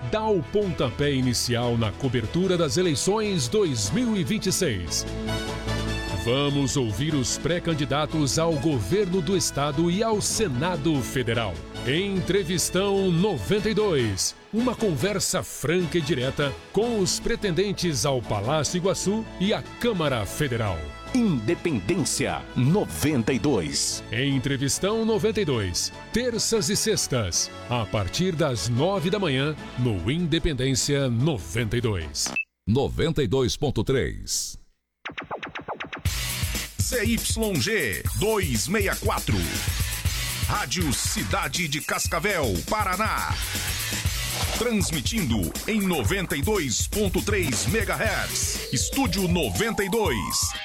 dá o pontapé inicial na cobertura das eleições 2026. Vamos ouvir os pré-candidatos ao governo do estado e ao Senado Federal. Entrevistão 92. Uma conversa franca e direta com os pretendentes ao Palácio Iguaçu e à Câmara Federal. Independência 92. Entrevistão 92. Terças e sextas, a partir das 9 da manhã, no Independência 92. 92.3. CYG 264. Rádio Cidade de Cascavel, Paraná. Transmitindo em 92.3 MHz. Estúdio 92.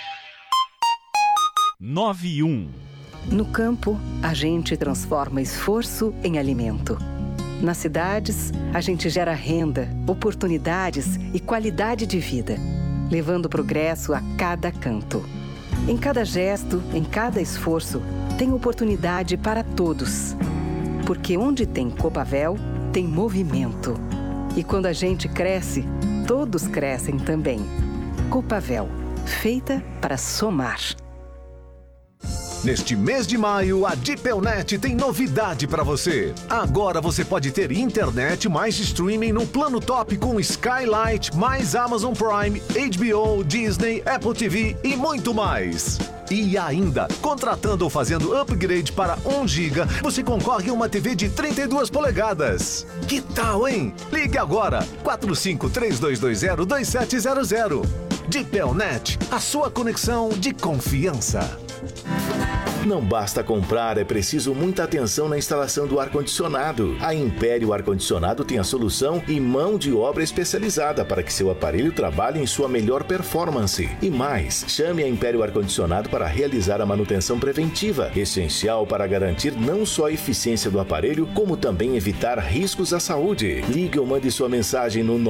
91. No campo, a gente transforma esforço em alimento. Nas cidades, a gente gera renda, oportunidades e qualidade de vida, levando progresso a cada canto. Em cada gesto, em cada esforço, tem oportunidade para todos. Porque onde tem Copavel, tem movimento. E quando a gente cresce, todos crescem também. Copavel, feita para somar. Neste mês de maio, a Dipelnet tem novidade para você. Agora você pode ter internet mais streaming no plano top com Skylight, mais Amazon Prime, HBO, Disney, Apple TV e muito mais. E ainda, contratando ou fazendo upgrade para 1 GB, você concorre a uma TV de 32 polegadas. Que tal, hein? Ligue agora, 4532202700. Dipelnet, a sua conexão de confiança. Não basta comprar, é preciso muita atenção na instalação do ar-condicionado. A Império Ar-Condicionado tem a solução e mão de obra especializada para que seu aparelho trabalhe em sua melhor performance. E mais, chame a Império Ar-Condicionado para realizar a manutenção preventiva, essencial para garantir não só a eficiência do aparelho, como também evitar riscos à saúde. Ligue ou mande sua mensagem no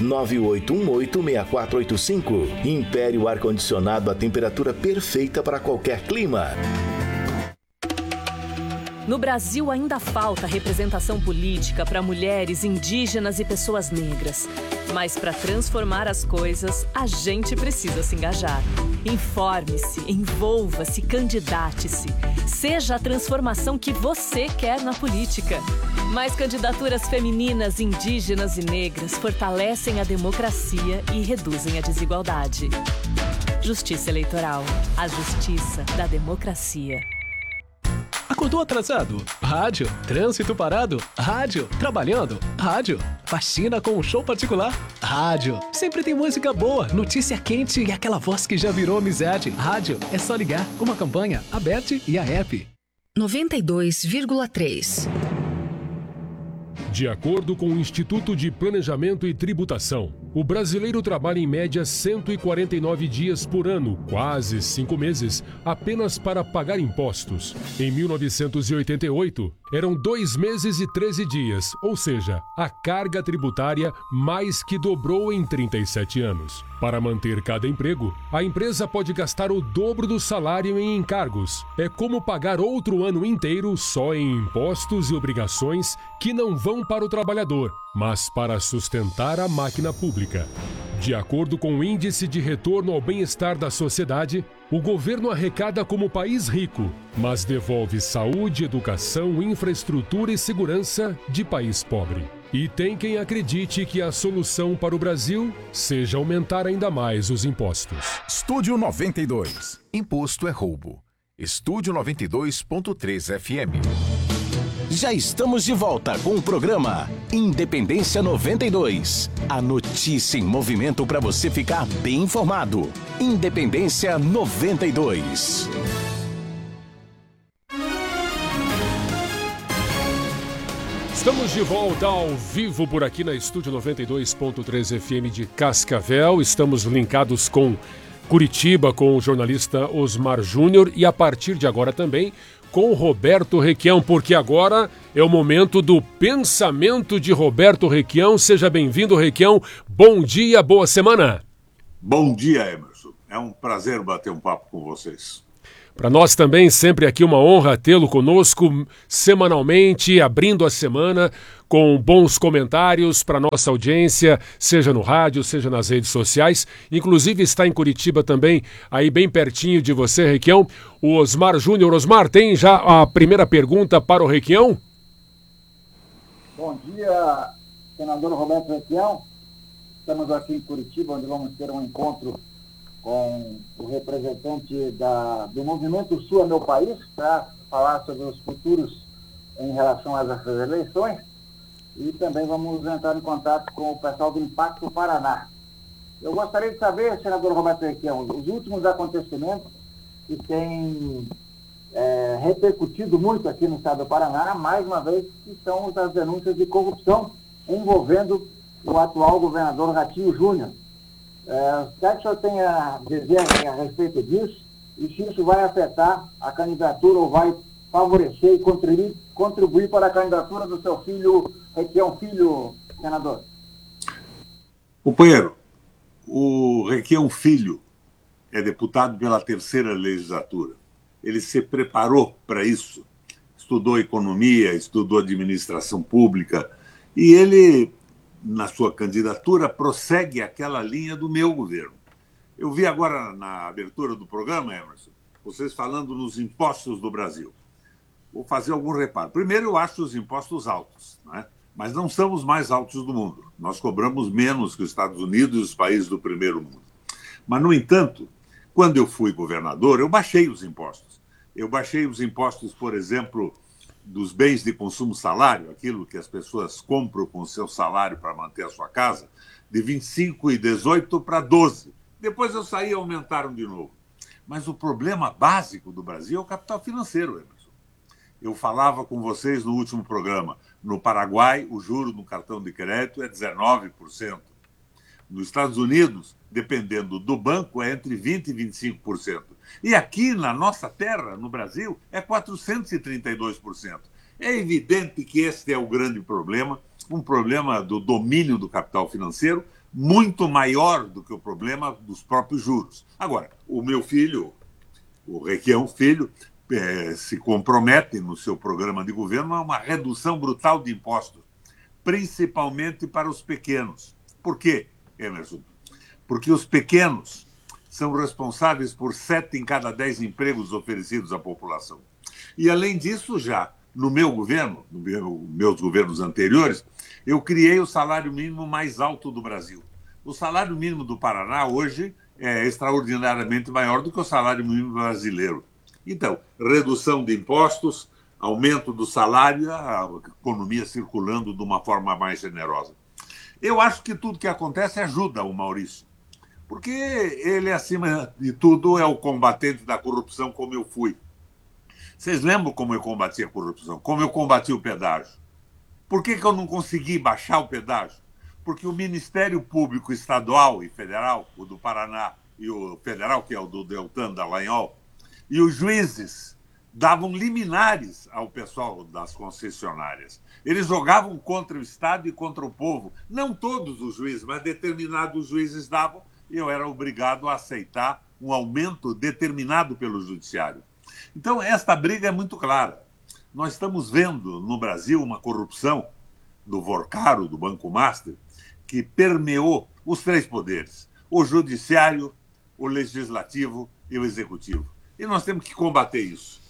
998186485. Império Ar-Condicionado, a temperatura perfeita para qualquer clima. No Brasil ainda falta representação política para mulheres, indígenas e pessoas negras. Mas para transformar as coisas, a gente precisa se engajar. Informe-se, envolva-se, candidate-se. Seja a transformação que você quer na política. Mais candidaturas femininas, indígenas e negras fortalecem a democracia e reduzem a desigualdade. Justiça Eleitoral. A justiça da democracia. Acordou atrasado? Rádio. Trânsito parado? Rádio. Trabalhando? Rádio. Faxina com um show particular? Rádio. Sempre tem música boa, notícia quente e aquela voz que já virou amizade. Rádio. É só ligar. Uma campanha, a Bet e a App. 92,3. De acordo com o Instituto de Planejamento e Tributação, o brasileiro trabalha em média 149 dias por ano, quase 5 meses, apenas para pagar impostos. Em 1988, eram 2 meses e 13 dias, ou seja, a carga tributária mais que dobrou em 37 anos. Para manter cada emprego, a empresa pode gastar o dobro do salário em encargos. É como pagar outro ano inteiro só em impostos e obrigações que não vão para o trabalhador, mas para sustentar a máquina pública. De acordo com o Índice de Retorno ao Bem-Estar da Sociedade, o governo arrecada como país rico, mas devolve saúde, educação, infraestrutura e segurança de país pobre. E tem quem acredite que a solução para o Brasil seja aumentar ainda mais os impostos. Estúdio 92. Imposto é roubo. Estúdio 92.3 FM. Já estamos de volta com o programa Independência 92. A notícia em movimento para você ficar bem informado. Independência 92. Estamos de volta ao vivo por aqui na Estúdio 92.3 FM de Cascavel. Estamos linkados com Curitiba, com o jornalista Osmar Júnior e a partir de agora também com Roberto Requião, porque agora é o momento do pensamento de Roberto Requião. Seja bem-vindo, Requião. Bom dia, boa semana. Bom dia, Emerson. É um prazer bater um papo com vocês. Para nós também, sempre aqui uma honra tê-lo conosco semanalmente, abrindo a semana com bons comentários para nossa audiência, seja no rádio, seja nas redes sociais. Inclusive está em Curitiba também, aí bem pertinho de você, Requião, o Osmar Júnior. Osmar, tem já a primeira pergunta para o Requião? Bom dia, senador Roberto Requião. Estamos aqui em Curitiba, onde vamos ter um encontro com o representante do Movimento Sul é Meu País, para falar sobre os futuros em relação a essas eleições, e também vamos entrar em contato com o pessoal do Impacto Paraná. Eu gostaria de saber, senador Roberto Requião, os últimos acontecimentos que têm repercutido muito aqui no estado do Paraná, mais uma vez, que são as denúncias de corrupção envolvendo o atual governador Ratinho Júnior. O que o senhor tem a dizer a respeito disso, e se isso vai afetar a candidatura ou vai favorecer e contribuir para a candidatura do seu filho, Requião Filho, senador? Companheiro, o Requião Filho é deputado pela 3ª legislatura. Ele se preparou para isso, estudou economia, estudou administração pública, e ele, na sua candidatura, prossegue aquela linha do meu governo. Eu vi agora na abertura do programa, Emerson, vocês falando nos impostos do Brasil. Vou fazer algum reparo. Primeiro, eu acho os impostos altos, né? Mas não são os mais altos do mundo. Nós cobramos menos que os Estados Unidos e os países do primeiro mundo. Mas, no entanto, quando eu fui governador, eu baixei os impostos. Eu baixei os impostos, por exemplo, dos bens de consumo salário, aquilo que as pessoas compram com o seu salário para manter a sua casa, de 25 e 18 para 12. Depois eu saí e aumentaram de novo. Mas o problema básico do Brasil é o capital financeiro, Emerson. Eu falava com vocês no último programa. No Paraguai, o juro no cartão de crédito é 19%. Nos Estados Unidos, dependendo do banco, é entre 20% e 25%. E aqui, na nossa terra, no Brasil, é 432%. É evidente que este é o grande problema, um problema do domínio do capital financeiro, muito maior do que o problema dos próprios juros. Agora, o meu filho, o Requião Filho, se compromete no seu programa de governo a uma redução brutal de impostos, principalmente para os pequenos. Por quê, Emerson? Porque os pequenos são responsáveis por 7 em cada 10 empregos oferecidos à população. E, além disso, já no meu governo, meus governos anteriores, eu criei o salário mínimo mais alto do Brasil. O salário mínimo do Paraná hoje é extraordinariamente maior do que o salário mínimo brasileiro. Então, redução de impostos, aumento do salário, a economia circulando de uma forma mais generosa. Eu acho que tudo que acontece ajuda o Maurício, porque ele, acima de tudo, é o combatente da corrupção, como eu fui. Vocês lembram como eu combati a corrupção? Como eu combati o pedágio? Por que eu não consegui baixar o pedágio? Porque o Ministério Público Estadual e Federal, o do Paraná, e o federal, que é o do Deltan Dallagnol, e os juízes davam liminares ao pessoal das concessionárias. Eles jogavam contra o Estado e contra o povo. Não todos os juízes, mas determinados juízes davam, e eu era obrigado a aceitar um aumento determinado pelo judiciário. Então, esta briga é muito clara. Nós estamos vendo no Brasil uma corrupção do Vorcaro, do Banco Master, que permeou os 3 poderes, o judiciário, o legislativo e o executivo. E nós temos que combater isso.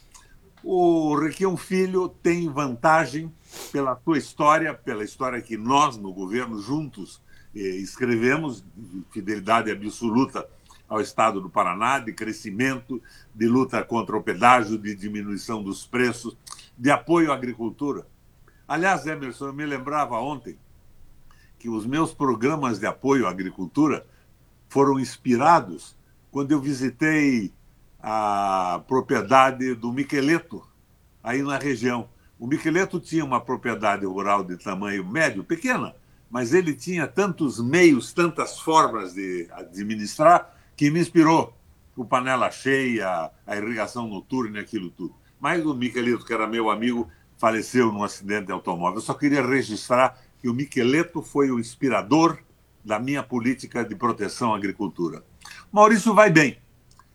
O Requião Filho tem vantagem pela sua história, pela história que nós, no governo, juntos escrevemos, de fidelidade absoluta ao Estado do Paraná, de crescimento, de luta contra o pedágio, de diminuição dos preços, de apoio à agricultura. Aliás, Emerson, eu me lembrava ontem que os meus programas de apoio à agricultura foram inspirados quando eu visitei a propriedade do Miqueleto, aí na região. O Miqueleto tinha uma propriedade rural de tamanho médio, pequena, mas ele tinha tantos meios, tantas formas de administrar, que me inspirou. O panela cheia, a irrigação noturna e aquilo tudo. Mas o Miqueleto, que era meu amigo, faleceu num acidente de automóvel. Eu só queria registrar que o Miqueleto foi o inspirador da minha política de proteção à agricultura. Maurício vai bem.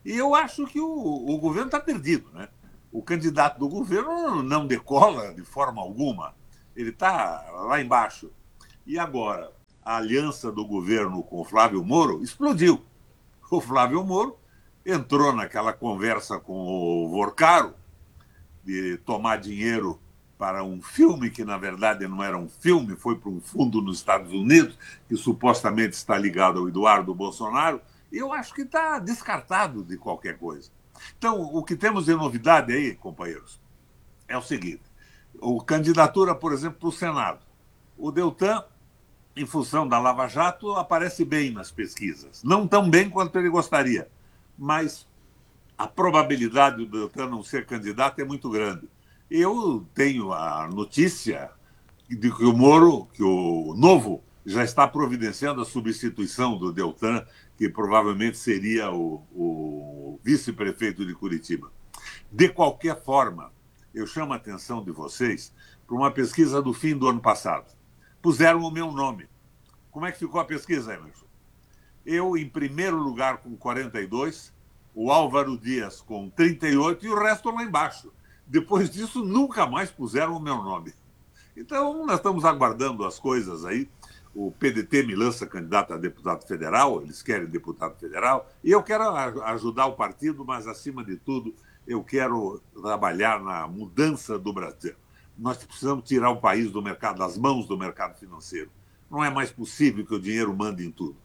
E eu acho que o governo está perdido, né? O candidato do governo não decola de forma alguma. Ele está lá embaixo. E agora, a aliança do governo com o Flávio Moro explodiu. O Flávio Moro entrou naquela conversa com o Vorcaro de tomar dinheiro para um filme que, na verdade, não era um filme, foi para um fundo nos Estados Unidos, que supostamente está ligado ao Eduardo Bolsonaro. E eu acho que está descartado de qualquer coisa. Então, o que temos de novidade aí, companheiros, é o seguinte. A candidatura, por exemplo, para o Senado. O Deltan, em função da Lava Jato, aparece bem nas pesquisas. Não tão bem quanto ele gostaria, mas a probabilidade do Deltan não ser candidato é muito grande. Eu tenho a notícia de que o Moro, que o Novo, já está providenciando a substituição do Deltan, que provavelmente seria o vice-prefeito de Curitiba. De qualquer forma, eu chamo a atenção de vocês para uma pesquisa do fim do ano passado. Puseram o meu nome. Como é que ficou a pesquisa, Emerson? Eu, em primeiro lugar, com 42, o Álvaro Dias com 38 e o resto lá embaixo. Depois disso, nunca mais puseram o meu nome. Então, nós estamos aguardando as coisas aí. O PDT me lança candidato a deputado federal, eles querem deputado federal, e eu quero ajudar o partido, mas, acima de tudo, eu quero trabalhar na mudança do Brasil. Nós precisamos tirar o país das mãos do mercado financeiro. Não é mais possível que o dinheiro mande em tudo.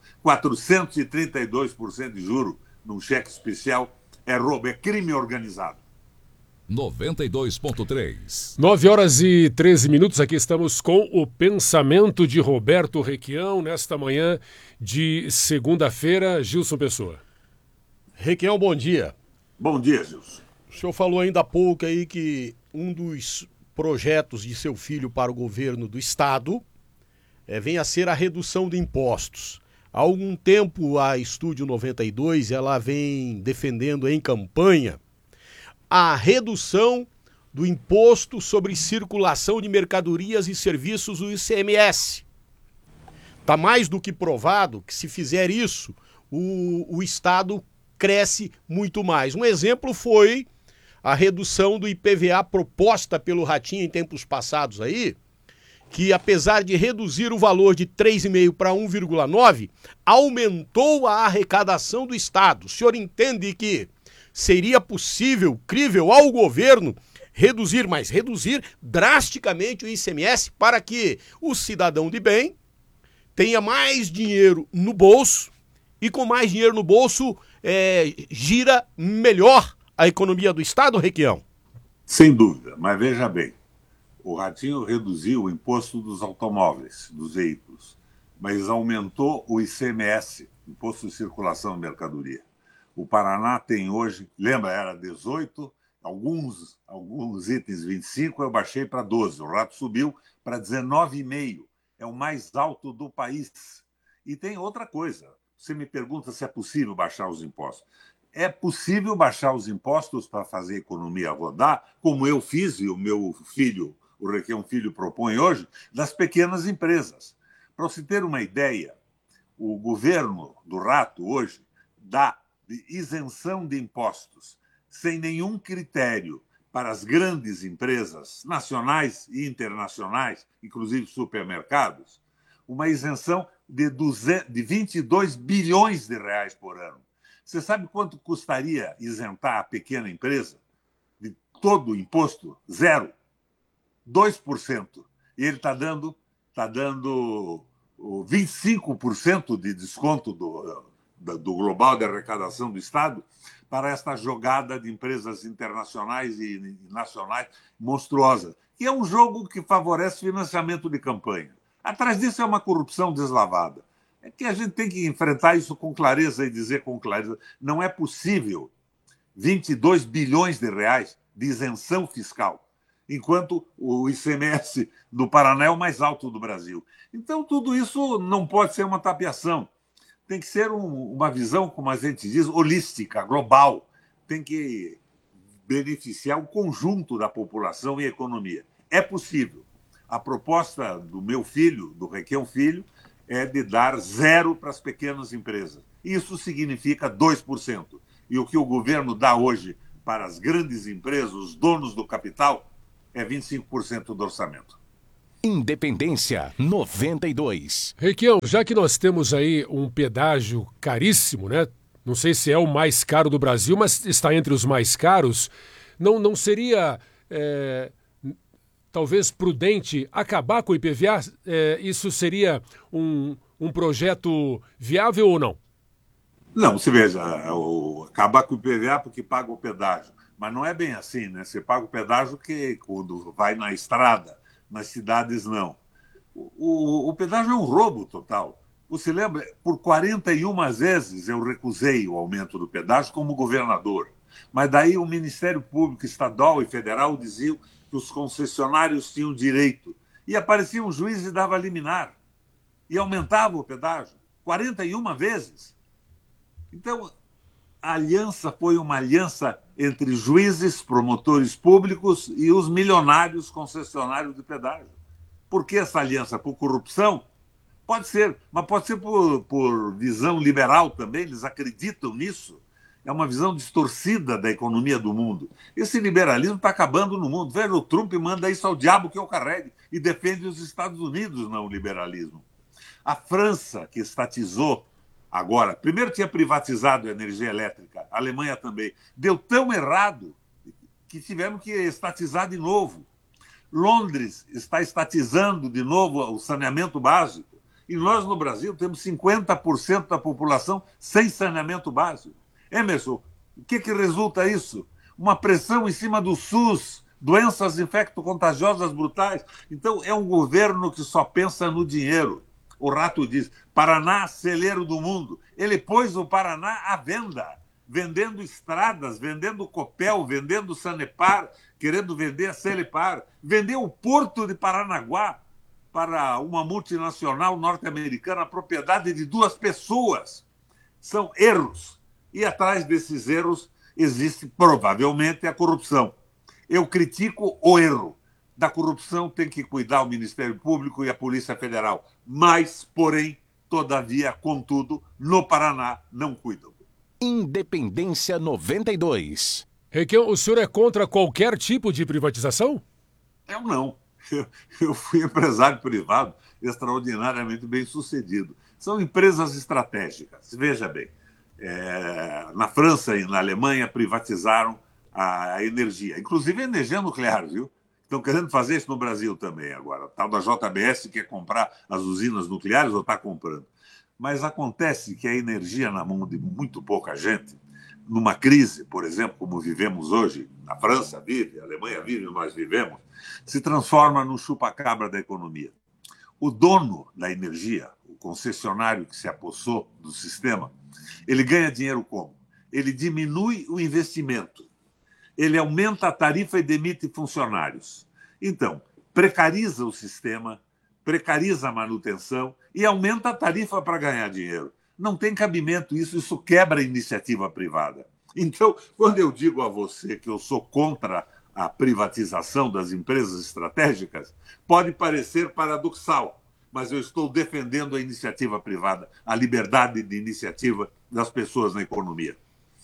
432% de juro num cheque especial é roubo, é crime organizado. 92.3. 9h13. Aqui estamos com o pensamento de Roberto Requião nesta manhã de segunda-feira. Gilson Pessoa. Requião, bom dia. Bom dia, Gilson. O senhor falou ainda há pouco aí que um dos projetos de seu filho para o governo do estado vem a ser a redução de impostos. Há algum tempo a Estúdio 92 ela vem defendendo em campanha a redução do imposto sobre circulação de mercadorias e serviços, o ICMS. Está mais do que provado que, se fizer isso, o Estado cresce muito mais. Um exemplo foi a redução do IPVA proposta pelo Ratinho em tempos passados aí, que, apesar de reduzir o valor de 3,5 para 1,9, aumentou a arrecadação do Estado. O senhor entende que seria possível, crível ao governo, reduzir drasticamente o ICMS para que o cidadão de bem tenha mais dinheiro no bolso e, com mais dinheiro no bolso, gira melhor a economia do Estado, Requião? Sem dúvida, mas veja bem, o Ratinho reduziu o imposto dos automóveis, dos veículos, mas aumentou o ICMS, Imposto de Circulação de Mercadoria. O Paraná tem hoje, lembra, era 18, alguns itens 25, eu baixei para 12. O rato subiu para 19,5. É o mais alto do país. E tem outra coisa. Você me pergunta se é possível baixar os impostos. É possível baixar os impostos para fazer a economia rodar, como eu fiz e o meu filho, o Requião Filho, propõe hoje, das pequenas empresas. Para você ter uma ideia, o governo do rato hoje dá de isenção de impostos, sem nenhum critério, para as grandes empresas nacionais e internacionais, inclusive supermercados, uma isenção de 22 bilhões de reais por ano. Você sabe quanto custaria isentar a pequena empresa de todo o imposto? 0. 2%. E ele está dando 25% de desconto do global de arrecadação do Estado para esta jogada de empresas internacionais e nacionais monstruosa, que é um jogo que favorece financiamento de campanha. Atrás disso é uma corrupção deslavada. É que a gente tem que enfrentar isso com clareza e dizer com clareza, não é possível 22 bilhões de reais de isenção fiscal, enquanto o ICMS do Paraná é o mais alto do Brasil. Então, tudo isso não pode ser uma tapeação. Tem que ser uma visão, como a gente diz, holística, global. Tem que beneficiar o conjunto da população e economia. É possível. A proposta do meu filho, do Requião Filho, é de dar 0 para as pequenas empresas. Isso significa 2%. E o que o governo dá hoje para as grandes empresas, os donos do capital, é 25% do orçamento. Independência 92. Requião, já que nós temos aí um pedágio caríssimo, né? Não sei se é o mais caro do Brasil, mas está entre os mais caros. Não seria, talvez, prudente acabar com o IPVA? Isso seria um projeto viável ou não? Não, se veja, acabar com o IPVA porque paga o pedágio. Mas não é bem assim, né? Você paga o pedágio que quando vai na estrada, nas cidades não. O pedágio é um roubo total. Você lembra? Por 41 vezes eu recusei o aumento do pedágio como governador. Mas daí o Ministério Público Estadual e Federal diziam que os concessionários tinham direito. E aparecia um juiz e dava liminar. E aumentava o pedágio. 41 vezes. Então, a aliança foi uma aliança entre juízes, promotores públicos e os milionários concessionários de pedágio. Por que essa aliança? Por corrupção? Pode ser, mas pode ser por visão liberal também, eles acreditam nisso. É uma visão distorcida da economia do mundo. Esse liberalismo está acabando no mundo. Veja, o Trump manda isso ao diabo que eu carregue e defende os Estados Unidos, não o liberalismo. A França, que estatizou agora, primeiro tinha privatizado a energia elétrica, a Alemanha também. Deu tão errado que tivemos que estatizar de novo. Londres está estatizando de novo o saneamento básico. E nós, no Brasil, temos 50% da população sem saneamento básico. Emerson, o que resulta isso? Uma pressão em cima do SUS, doenças infecto-contagiosas brutais. Então, é um governo que só pensa no dinheiro. O Rato diz, Paraná, celeiro do mundo. Ele pôs o Paraná à venda, vendendo estradas, vendendo Copel, vendendo Sanepar, querendo vender a Celepar. Vendeu o Porto de Paranaguá para uma multinacional norte-americana, a propriedade de 2 pessoas. São erros. E atrás desses erros existe provavelmente a corrupção. Eu critico o erro. Da corrupção tem que cuidar o Ministério Público e a Polícia Federal. Mas, porém, todavia, contudo, no Paraná não cuidam. Independência 92. Requião, o senhor é contra qualquer tipo de privatização? Eu não. Eu fui empresário privado extraordinariamente bem sucedido. São empresas estratégicas. Veja bem, na França e na Alemanha privatizaram a energia, inclusive a energia nuclear, viu? Estão querendo fazer isso no Brasil também agora. O tal da JBS quer comprar as usinas nucleares ou está comprando. Mas acontece que a energia na mão de muito pouca gente, numa crise, por exemplo, como vivemos hoje, a França vive, a Alemanha vive, nós vivemos, se transforma no chupa-cabra da economia. O dono da energia, o concessionário que se apossou do sistema, ele ganha dinheiro como? Ele diminui o investimento, ele aumenta a tarifa e demite funcionários. Então, precariza o sistema, precariza a manutenção e aumenta a tarifa para ganhar dinheiro. Não tem cabimento isso quebra a iniciativa privada. Então, quando eu digo a você que eu sou contra a privatização das empresas estratégicas, pode parecer paradoxal, mas eu estou defendendo a iniciativa privada, a liberdade de iniciativa das pessoas na economia.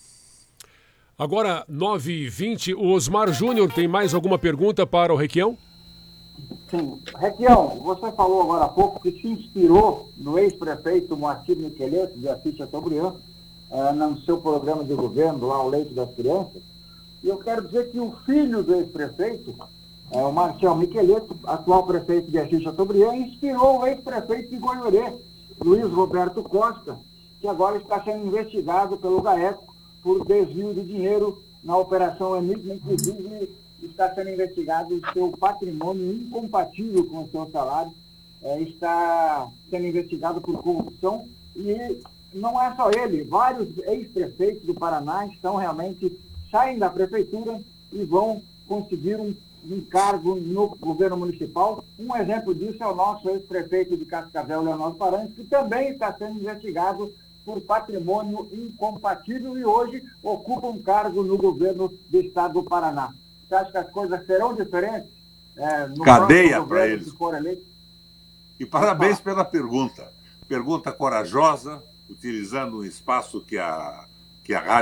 Agora, 9h20, o Osmar Júnior tem mais alguma pergunta para o Requião? Sim. Requião, você falou agora há pouco que se inspirou no ex-prefeito Moacir Miquelete, de Assis Chateaubriand, no seu programa de governo, lá, O Leito das Crianças. E eu quero dizer que o filho do ex-prefeito, o Marcel Miquelete, atual prefeito de Assis Chateaubriand, inspirou o ex-prefeito de Goiorê, Luiz Roberto Costa, que agora está sendo investigado pelo GAECO por desvio de dinheiro na Operação Enigma, inclusive está sendo investigado o seu patrimônio incompatível com o seu salário, está sendo investigado por corrupção e não é só ele, vários ex-prefeitos do Paraná saem da prefeitura e vão conseguir um cargo no governo municipal. Um exemplo disso é o nosso ex-prefeito de Cascavel, Leonardo Paranhos, que também está sendo investigado por patrimônio incompatível e hoje ocupa um cargo no governo do estado do Paraná. Você acha que as coisas serão diferentes? No cadeia para eles. Se for eleito? E parabéns pela pergunta. Pergunta corajosa, utilizando um espaço que a rádio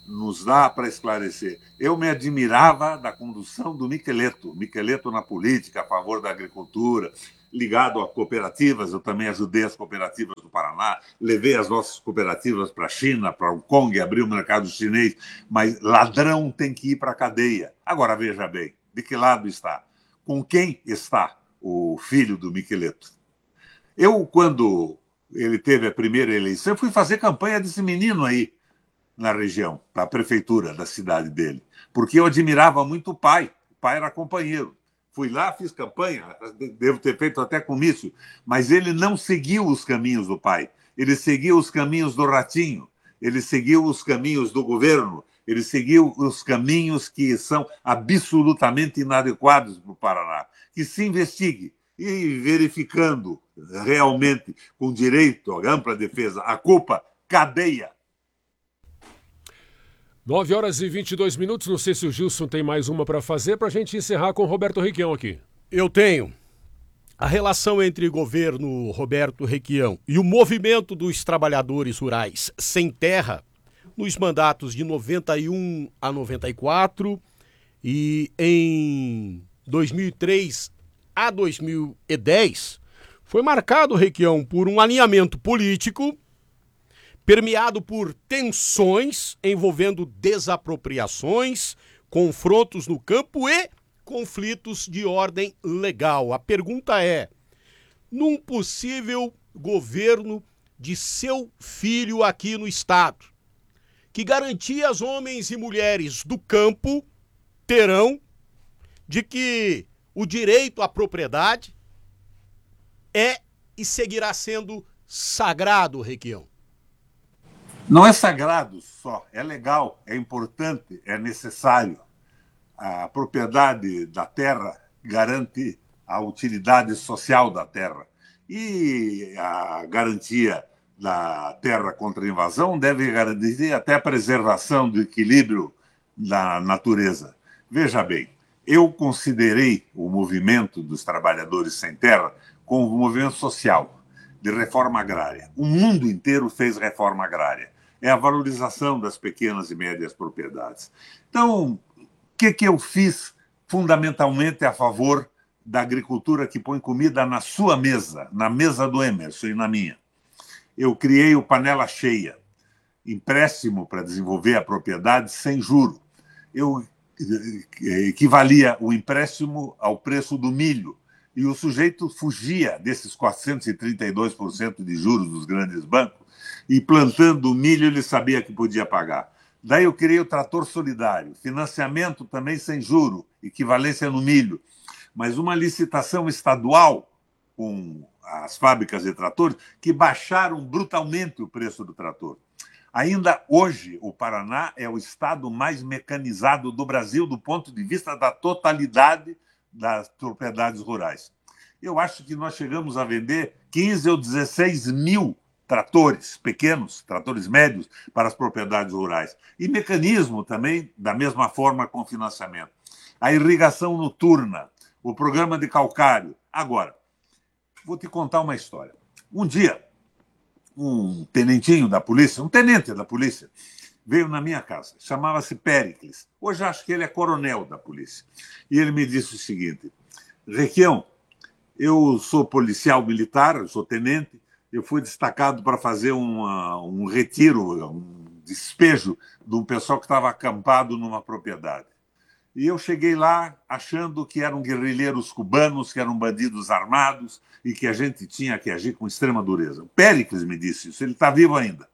nos dá para esclarecer. Eu me admirava da condução do Miqueleto na política, a favor da agricultura, ligado a cooperativas. Eu também ajudei as cooperativas do Paraná, levei as nossas cooperativas para a China, para Hong Kong, abri o mercado chinês, mas ladrão tem que ir para a cadeia. Agora, veja bem, de que lado está? Com quem está o filho do Miqueleto? Eu, quando ele teve a primeira eleição, eu fui fazer campanha desse menino aí, na região, para a prefeitura da cidade dele, porque eu admirava muito o pai era companheiro. Fui lá, fiz campanha, devo ter feito até comício, mas ele não seguiu os caminhos do pai, ele seguiu os caminhos do Ratinho, ele seguiu os caminhos do governo, ele seguiu os caminhos que são absolutamente inadequados para o Paraná. Que se investigue, e verificando realmente, com direito à ampla defesa, a culpa, cadeia. 9h22. Não sei se o Gilson tem mais uma para fazer para a gente encerrar com o Roberto Requião aqui. Eu tenho. A relação entre o governo Roberto Requião e o movimento dos trabalhadores rurais sem terra, nos mandatos de 91 a 94 e em 2003 a 2010, foi marcado, Requião, por um alinhamento político permeado por tensões envolvendo desapropriações, confrontos no campo e conflitos de ordem legal. A pergunta é, num possível governo de seu filho aqui no estado, que garantias homens e mulheres do campo terão de que o direito à propriedade é e seguirá sendo sagrado, Requião? Não é sagrado só, é legal, é importante, é necessário. A propriedade da terra garante a utilidade social da terra. E a garantia da terra contra a invasão deve garantir até a preservação do equilíbrio da natureza. Veja bem, eu considerei o movimento dos trabalhadores sem terra como um movimento social, de reforma agrária. O mundo inteiro fez reforma agrária. É a valorização das pequenas e médias propriedades. Então, o que eu fiz fundamentalmente a favor da agricultura que põe comida na sua mesa, na mesa do Emerson e na minha? Eu criei o Panela Cheia, empréstimo para desenvolver a propriedade sem juro. Eu equivalia o empréstimo ao preço do milho, e o sujeito fugia desses 432% de juros dos grandes bancos, e plantando o milho ele sabia que podia pagar. Daí eu criei o Trator Solidário, financiamento também sem juro, equivalência no milho, mas uma licitação estadual com as fábricas de tratores que baixaram brutalmente o preço do trator. Ainda hoje, o Paraná é o estado mais mecanizado do Brasil do ponto de vista da totalidade das propriedades rurais. Eu acho que nós chegamos a vender 15 ou 16 mil tratores pequenos, tratores médios para as propriedades rurais. E mecanismo também, da mesma forma, com financiamento. A irrigação noturna, o programa de calcário. Agora, vou te contar uma história. Um dia, um tenentinho da polícia, um tenente da polícia, veio na minha casa, chamava-se Péricles. Hoje acho que ele é coronel da polícia. E ele me disse o seguinte: Requião, eu sou policial militar, eu sou tenente, eu fui destacado para fazer um retiro, um despejo de um pessoal que estava acampado numa propriedade. E eu cheguei lá achando que eram guerrilheiros cubanos, que eram bandidos armados e que a gente tinha que agir com extrema dureza. O Péricles me disse isso, ele está vivo ainda.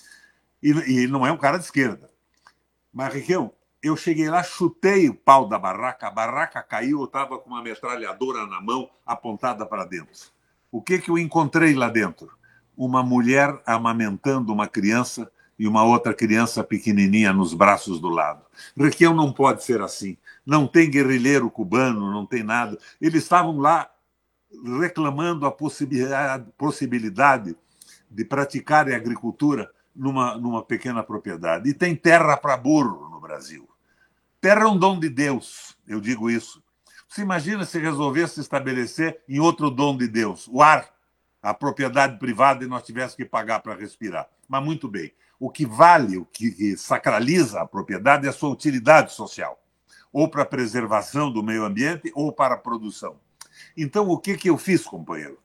E não é um cara de esquerda. Mas, Requião, eu cheguei lá, chutei o pau da barraca, a barraca caiu, eu estava com uma metralhadora na mão apontada para dentro. O que eu encontrei lá dentro? Uma mulher amamentando uma criança e uma outra criança pequenininha nos braços do lado. Requião, não pode ser assim. Não tem guerrilheiro cubano, não tem nada. Eles estavam lá reclamando a possibilidade de praticar a agricultura numa pequena propriedade. E tem terra para burro no Brasil. Terra é um dom de Deus, eu digo isso. Você imagina se resolvesse estabelecer em outro dom de Deus, o ar. a propriedade privada e nós tivéssemos que pagar para respirar. Mas muito bem, o que vale, o que sacraliza a propriedade é a sua utilidade social, ou para a preservação do meio ambiente ou para a produção. Então, o que eu fiz, companheiro?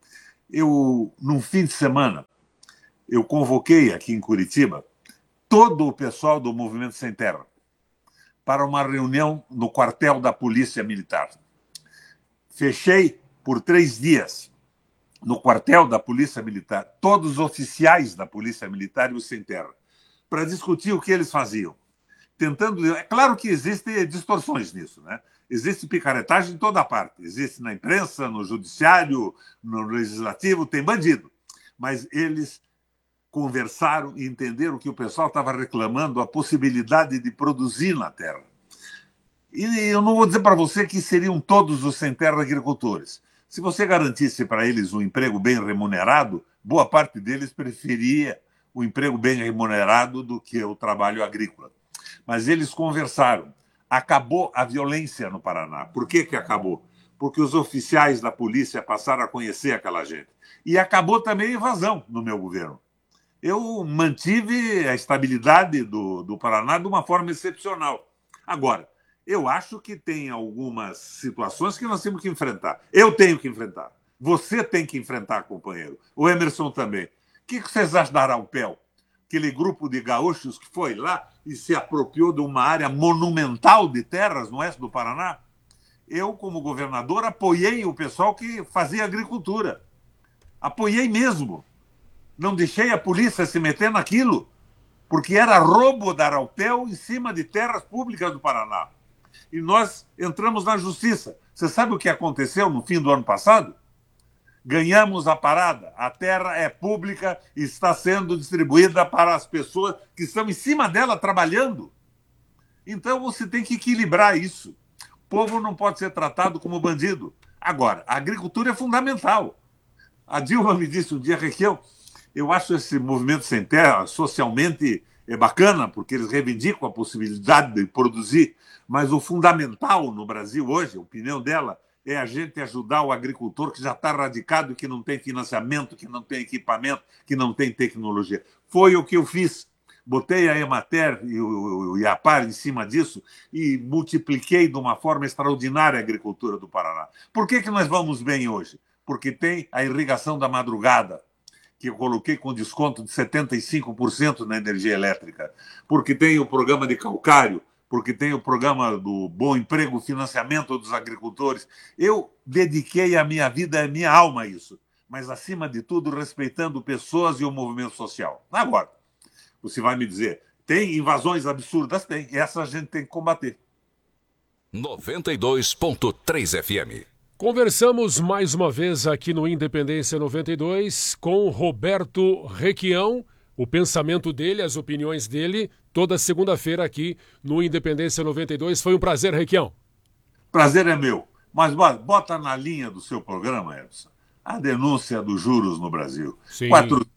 Num fim de semana, eu convoquei aqui em Curitiba todo o pessoal do Movimento Sem Terra para uma reunião no quartel da Polícia Militar. Fechei por 3 dias no quartel da Polícia Militar todos os oficiais da Polícia Militar e os Sem Terra para discutir o que eles faziam. É claro que existem distorções nisso, né? Existe picaretagem em toda parte. Existe na imprensa, no judiciário, no legislativo, tem bandido. Mas eles conversaram e entenderam que o pessoal estava reclamando a possibilidade de produzir na terra. E eu não vou dizer para você que seriam todos os sem terra agricultores. Se você garantisse para eles um emprego bem remunerado, boa parte deles preferia o emprego bem remunerado do que o trabalho agrícola. Mas eles conversaram. Acabou a violência no Paraná. Por que acabou? Porque os oficiais da polícia passaram a conhecer aquela gente. E acabou também a invasão no meu governo. Eu mantive a estabilidade do Paraná de uma forma excepcional. Agora, eu acho que tem algumas situações que nós temos que enfrentar. Eu tenho que enfrentar. Você tem que enfrentar, companheiro. O Emerson também. O que vocês acham da Araupel? Aquele grupo de gaúchos que foi lá e se apropriou de uma área monumental de terras no oeste do Paraná? Eu, como governador, apoiei o pessoal que fazia agricultura. Apoiei mesmo. Não deixei a polícia se meter naquilo, porque era roubo da Araupel em cima de terras públicas do Paraná. E nós entramos na justiça. Você sabe o que aconteceu no fim do ano passado? Ganhamos a parada. A terra é pública e está sendo distribuída para as pessoas que estão em cima dela trabalhando. Então você tem que equilibrar isso. O povo não pode ser tratado como bandido. Agora, a agricultura é fundamental. A Dilma me disse um dia, Requião, eu acho esse movimento sem terra socialmente bacana, porque eles reivindicam a possibilidade de produzir, mas o fundamental no Brasil hoje, a opinião dela, é a gente ajudar o agricultor que já está radicado, que não tem financiamento, que não tem equipamento, que não tem tecnologia. Foi o que eu fiz. Botei a Emater e o IAPAR em cima disso e multipliquei de uma forma extraordinária a agricultura do Paraná. Por que nós vamos bem hoje? Porque tem a irrigação da madrugada, que eu coloquei com desconto de 75% na energia elétrica, porque tem o programa de calcário, porque tem o programa do Bom Emprego, financiamento dos agricultores. Eu dediquei a minha vida, a minha alma a isso, mas, acima de tudo, respeitando pessoas e o movimento social. Agora, você vai me dizer, tem invasões absurdas? Tem. Essa a gente tem que combater. 92.3 FM. Conversamos mais uma vez aqui no Independência 92 com Roberto Requião, o pensamento dele, as opiniões dele, toda segunda-feira aqui no Independência 92. Foi um prazer, Requião. Prazer é meu. Mas bota na linha do seu programa, Edson, a denúncia dos juros no Brasil. Sim.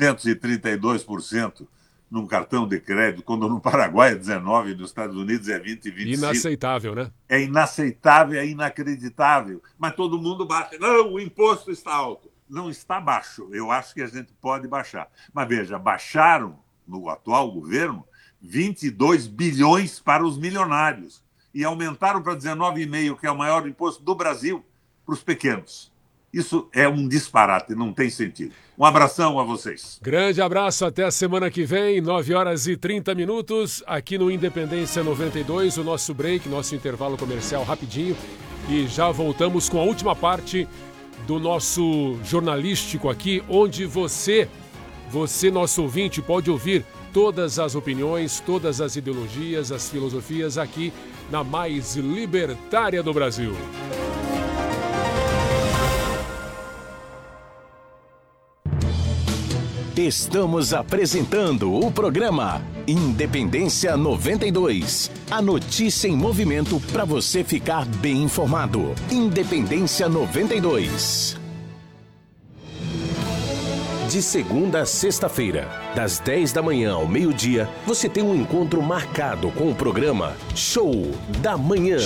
432% num cartão de crédito, quando no Paraguai é 19% e nos Estados Unidos é 20% e 25%. Inaceitável, né? É inaceitável, é inacreditável. Mas todo mundo baixa. Não, o imposto está alto. Não está baixo. Eu acho que a gente pode baixar. Mas veja, baixaram no atual governo 22 bilhões para os milionários e aumentaram para 19,5%, que é o maior imposto do Brasil, para os pequenos. Isso é um disparate, não tem sentido. Um abração a vocês. Grande abraço, até a semana que vem, 9h30, aqui no Independência 92, o nosso break, nosso intervalo comercial rapidinho. E já voltamos com a última parte do nosso jornalístico aqui, onde você, nosso ouvinte, pode ouvir todas as opiniões, todas as ideologias, as filosofias aqui na mais libertária do Brasil. Estamos apresentando o programa Independência 92. A notícia em movimento para você ficar bem informado. Independência 92. De segunda a sexta-feira, das 10 da manhã ao meio-dia, você tem um encontro marcado com o programa Show da Manhã.